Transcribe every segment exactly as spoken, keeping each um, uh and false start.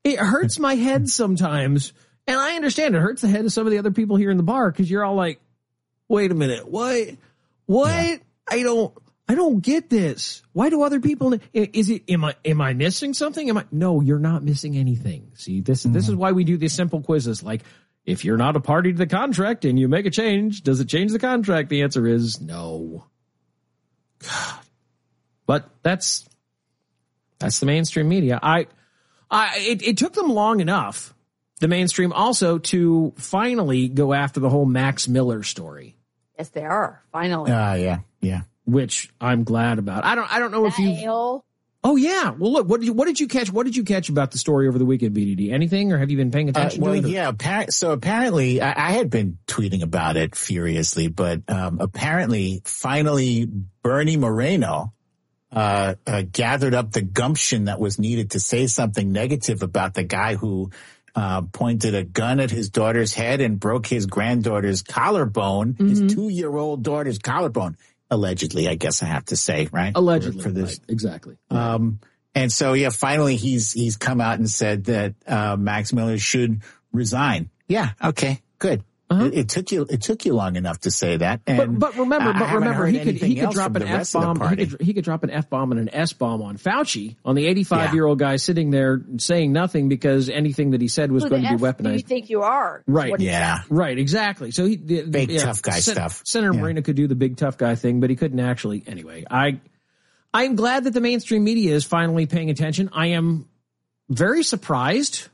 it hurts my head sometimes. And I understand it hurts the head of some of the other people here in the bar because you're all like, wait a minute, what? What? Yeah. I don't, I don't get this. Why do other people, is it, am I, am I missing something? Am I, no, you're not missing anything. See, this, mm-hmm. this is why we do these simple quizzes. Like, if you're not a party to the contract and you make a change, does it change the contract? The answer is no. God. But that's, that's the mainstream media. I, I, it, it took them long enough, the mainstream also, to finally go after the whole Max Miller story. Yes, they are. Finally. Ah, uh, yeah, yeah. Which I'm glad about. I don't. I don't know if you. Oh yeah. Well, look. What did you? What did you catch? What did you catch about the story over the weekend, B D D? Anything, or have you been paying attention? Uh, well, to it? yeah. Appar- so apparently, I-, I had been tweeting about it furiously, but um, apparently, finally, Bernie Moreno uh, uh, gathered up the gumption that was needed to say something negative about the guy who uh, pointed a gun at his daughter's head and broke his granddaughter's collarbone, mm-hmm. his two-year-old daughter's collarbone. Allegedly, I guess I have to say, right? Allegedly, for, for this, right. Exactly. Um, and so, yeah, finally, he's he's come out and said that uh, Max Miller should resign. Yeah, okay, good. Uh-huh. It, it took you it took you long enough to say that. And but, but remember, but remember, he could he could drop an F bomb. He could he could drop an F bomb and an S bomb on Fauci, on the eighty-five year old guy sitting there saying nothing because anything that he said was Who going to F be weaponized. Do you think you are? Right. Yeah. Right. Exactly. So he the, big yeah, tough guy Sen- stuff. Senator yeah. Moreno could do the big tough guy thing, but he couldn't actually. Anyway, I I'm glad that the mainstream media is finally paying attention. I am very surprised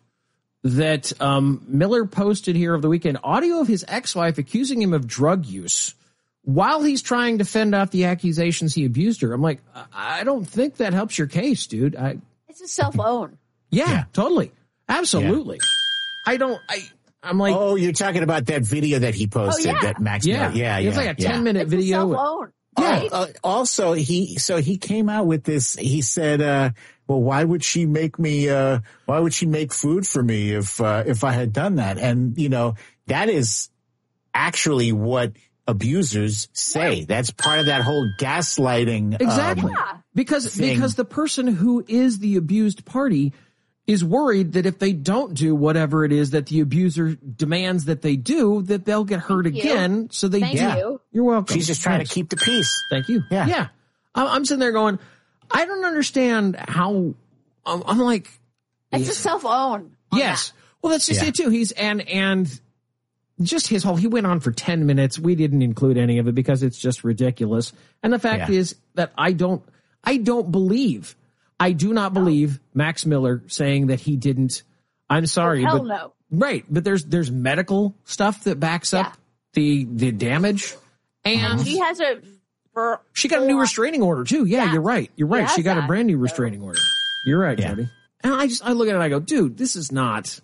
that um, Miller posted here over the weekend audio of his ex-wife accusing him of drug use while he's trying to fend off the accusations he abused her. I'm like, I don't think that helps your case, dude. I, it's a self-own. Yeah, yeah. totally. Absolutely. Yeah. I don't, I, I'm like. Oh, you're talking about that video that he posted, oh, yeah. that Max yeah. Miller. Yeah, yeah. It's like a yeah. ten minute it's video. A self-own. Yeah. Uh, uh, also, he so he came out with this. He said, uh, "Well, why would she make me? Uh, why would she make food for me if uh, if I had done that?" And you know, that is actually what abusers say. Yeah. That's part of that whole gaslighting. Exactly, um, because thing. because the person who is the abused party is worried that if they don't do whatever it is that the abuser demands that they do, that they'll get hurt Thank again. You. So they Thank do. You. You're welcome. She's just trying Thanks. to keep the peace. Thank you. Yeah. Yeah. I'm sitting there going, I don't understand how, I'm, I'm like. It's a self-own. Yes. That. Well, that's just yeah. it too. He's, and, and just his whole, he went on for ten minutes. We didn't include any of it because it's just ridiculous. And the fact yeah. is that I don't, I don't believe I do not believe Max Miller saying that he didn't. I'm sorry, oh, hell but no. Right, but there's there's medical stuff that backs up yeah. the the damage, and she has a. For, she got a new restraining order too. Yeah, yeah. you're right. You're right. She got that. a brand new restraining order. You're right, yeah. Jody. And I just I look at it and I go, dude, this is not.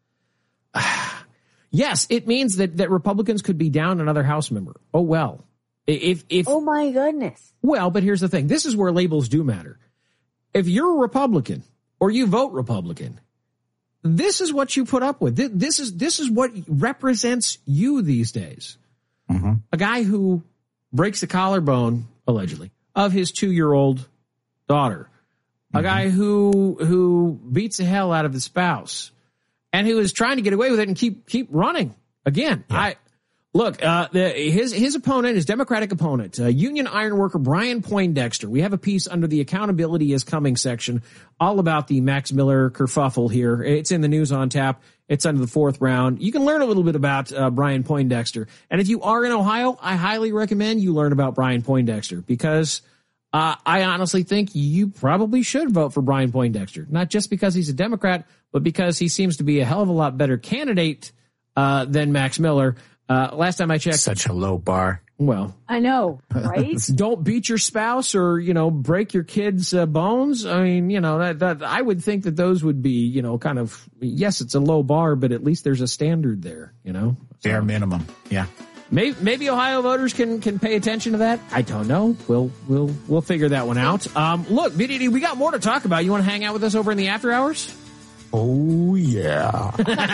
Yes, it means that that Republicans could be down another House member. Oh well, if if. Oh my goodness. Well, but here's the thing. This is where labels do matter. If you're a Republican or you vote Republican, this is what you put up with. This is this is what represents you these days. Mm-hmm. A guy who breaks the collarbone, allegedly, of his two-year-old daughter. Mm-hmm. A guy who who beats the hell out of his spouse, and who is trying to get away with it and keep keep running again. Yeah. I. Look, uh, the, his his opponent, his Democratic opponent, uh, union ironworker Brian Poindexter. We have a piece under the Accountability is Coming section all about the Max Miller kerfuffle here. It's in the News on Tap. It's under the fourth round. You can learn a little bit about uh, Brian Poindexter. And if you are in Ohio, I highly recommend you learn about Brian Poindexter because uh, I honestly think you probably should vote for Brian Poindexter. Not just because he's a Democrat, but because he seems to be a hell of a lot better candidate uh, than Max Miller. Uh, last time I checked. Such a low bar. Well. I know, right? Don't beat your spouse or, you know, break your kids' uh, bones. I mean, you know, that, that I would think that those would be, you know, kind of, yes, it's a low bar, but at least there's a standard there, you know? So, bare minimum. Yeah. Maybe, maybe Ohio voters can, can pay attention to that. I don't know. We'll, we'll, we'll figure that one out. Um, look, B D D, we got more to talk about. You want to hang out with us over in the after hours? Oh, yeah.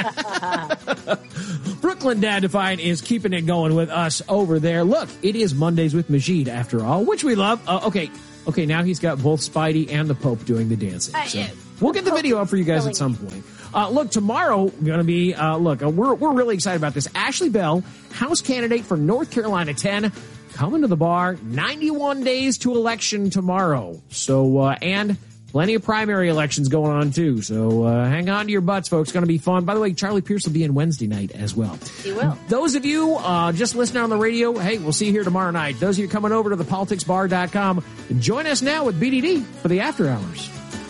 Brooklyn Dad Defiant is keeping it going with us over there. Look, it is Mondays with Majid, after all, which we love. Uh, okay, okay, now he's got both Spidey and the Pope doing the dancing. Uh, so. We'll get the video up for you guys at some point. Uh, look, tomorrow going to be, uh, look, uh, we're, we're really excited about this. Ashley Bell, House candidate for North Carolina ten, coming to the bar. ninety-one days to election tomorrow. So, uh, and plenty of primary elections going on too. So, uh, hang on to your butts, folks. It's going to be fun. By the way, Charlie Pierce will be in Wednesday night as well. He will. Those of you, uh, just listening on the radio, hey, we'll see you here tomorrow night. Those of you coming over to the politics bar dot com, join us now with B D D for the after hours.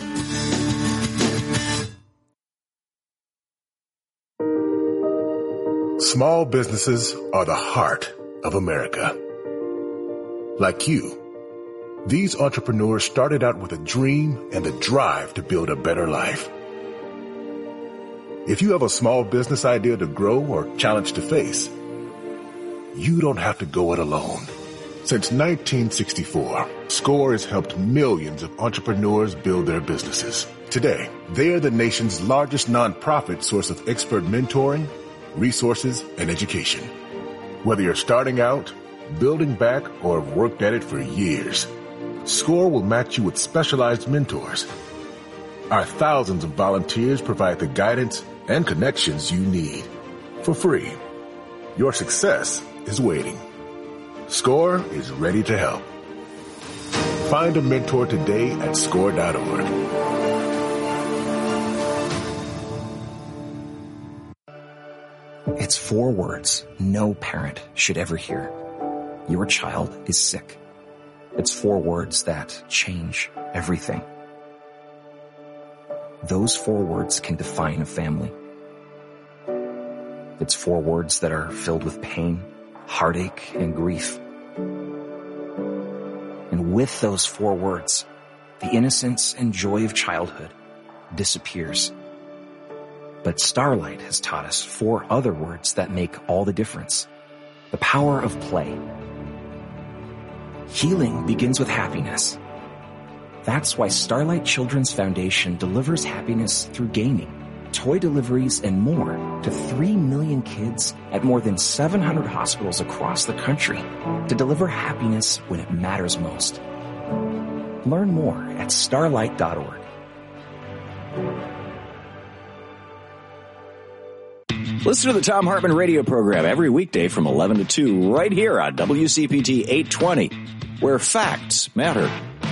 Small businesses are the heart of America. Like you, these entrepreneurs started out with a dream and the drive to build a better life. If you have a small business idea to grow or challenge to face, you don't have to go it alone. Since nineteen sixty-four, SCORE has helped millions of entrepreneurs build their businesses. Today, they are the nation's largest nonprofit source of expert mentoring, resources, and education. Whether you're starting out, building back, or have worked at it for years, SCORE will match you with specialized mentors. Our thousands of volunteers provide the guidance and connections you need for free. Your success is waiting. SCORE is ready to help. Find a mentor today at score dot org. It's four words no parent should ever hear. Your child is sick. It's four words that change everything. Those four words can define a family. It's four words that are filled with pain, heartache, and grief. And with those four words, the innocence and joy of childhood disappears. But Starlight has taught us four other words that make all the difference. The power of play. Healing begins with happiness. That's why Starlight Children's Foundation delivers happiness through gaming, toy deliveries, and more to three million kids at more than seven hundred hospitals across the country to deliver happiness when it matters most. Learn more at starlight dot org. Listen to the Thom Hartmann radio program every weekday from eleven to two right here on W C P T eight twenty, where facts matter.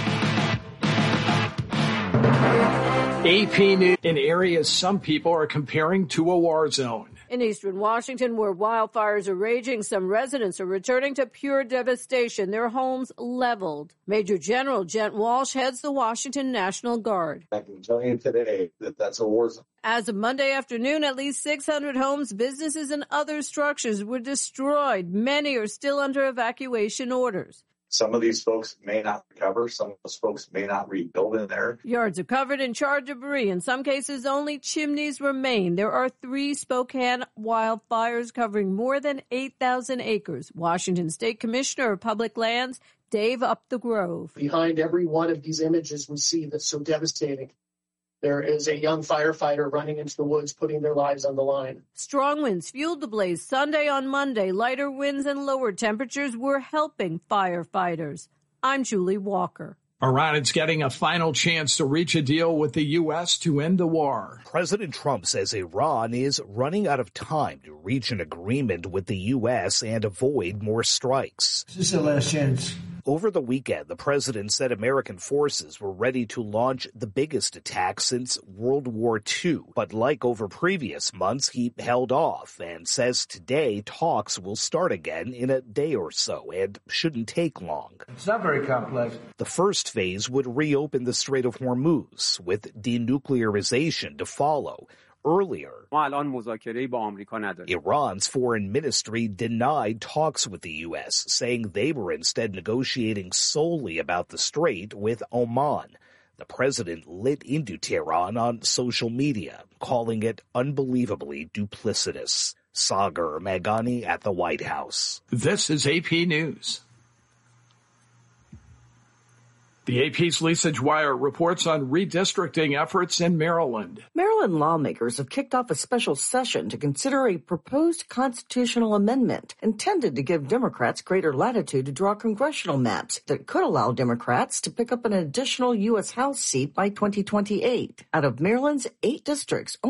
A P News. In areas some people are comparing to a war zone. In eastern Washington, where wildfires are raging, some residents are returning to pure devastation, their homes leveled. Major General Gent Walsh heads the Washington National Guard. I can tell you today that that's a war zone. As of Monday afternoon, at least six hundred homes, businesses, and other structures were destroyed. Many are still under evacuation orders. Some of these folks may not recover. Some of those folks may not rebuild in there. Yards are covered in charred debris. In some cases, only chimneys remain. There are three Spokane wildfires covering more than eight thousand acres. Washington State Commissioner of Public Lands, Dave Upthegrove. Behind every one of these images we see that's so devastating, there is a young firefighter running into the woods, putting their lives on the line. Strong winds fueled the blaze Sunday on Monday. Lighter winds and lower temperatures were helping firefighters. I'm Julie Walker. Iran is getting a final chance to reach a deal with the U S to end the war. President Trump says Iran is running out of time to reach an agreement with the U S and avoid more strikes. This is the last chance. Over the weekend, the president said American forces were ready to launch the biggest attack since World War Two. But like over previous months, he held off and says today talks will start again in a day or so and shouldn't take long. It's not very complex. The first phase would reopen the Strait of Hormuz, with denuclearization to follow. Earlier, Iran's foreign ministry denied talks with the U S, saying they were instead negotiating solely about the strait with Oman. The president lit into Tehran on social media, calling it unbelievably duplicitous. Sagar Meghani at the White House. This is A P News. The A P's Lisa Dwyer reports on redistricting efforts in Maryland. Maryland lawmakers have kicked off a special session to consider a proposed constitutional amendment intended to give Democrats greater latitude to draw congressional maps that could allow Democrats to pick up an additional U S House seat by twenty twenty-eight. Out of Maryland's eight districts,